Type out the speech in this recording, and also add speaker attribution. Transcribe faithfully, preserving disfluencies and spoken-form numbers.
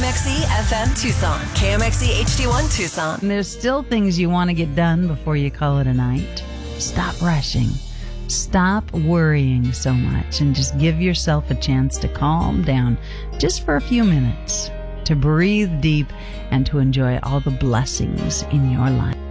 Speaker 1: M X E F M Tucson, K M X E H D one Tucson.
Speaker 2: And there's still things you want to get done before you call it a night. Stop rushing. Stop worrying so much and just give yourself a chance to calm down just for a few minutes, to breathe deep and to enjoy all the blessings in your life.